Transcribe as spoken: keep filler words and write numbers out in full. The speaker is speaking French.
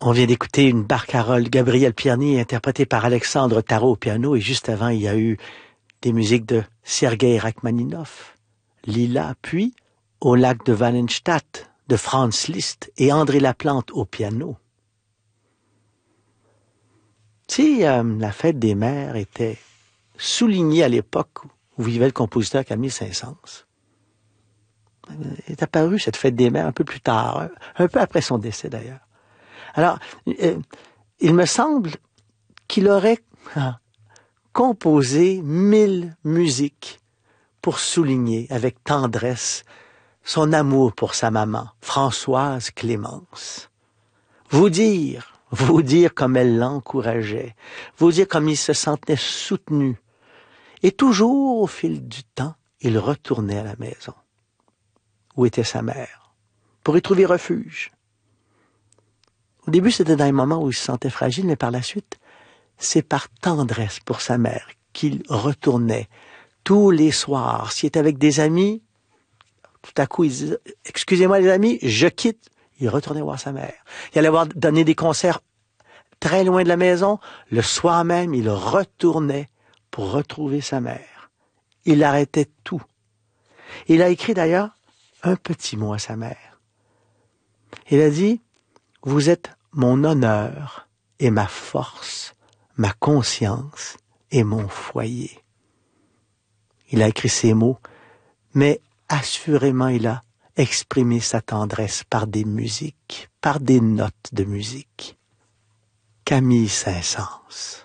On vient d'écouter une barcarolle Gabriel Pierny interprétée par Alexandre Tarot au piano et juste avant, il y a eu des musiques de Sergei Rachmaninov, Lila, puis Au lac de Wallenstadt de Franz Liszt et André Laplante au piano. Si euh, la fête des mères était soulignée à l'époque où vivait le compositeur Camille Saint-Saëns, est apparue cette fête des mères un peu plus tard, un peu après son décès d'ailleurs. Alors, euh, il me semble qu'il aurait ah, composé mille musiques pour souligner avec tendresse son amour pour sa maman, Françoise Clémence. Vous dire, vous dire comme elle l'encourageait, vous dire comme il se sentait soutenu. Et toujours, au fil du temps, il retournait à la maison, où était sa mère, pour y trouver refuge. Au début, c'était dans les moments où il se sentait fragile, mais par la suite, c'est par tendresse pour sa mère qu'il retournait tous les soirs. S'il était avec des amis, tout à coup, il disait « Excusez-moi les amis, je quitte ». Il retournait voir sa mère. Il allait voir donner des concerts très loin de la maison. Le soir même, il retournait pour retrouver sa mère. Il arrêtait tout. Il a écrit d'ailleurs un petit mot à sa mère. Il a dit « Vous êtes mon honneur et ma force, ma conscience et mon foyer. » Il a écrit ces mots, mais assurément il a exprimé sa tendresse par des musiques, par des notes de musique. Camille Saint-Saëns.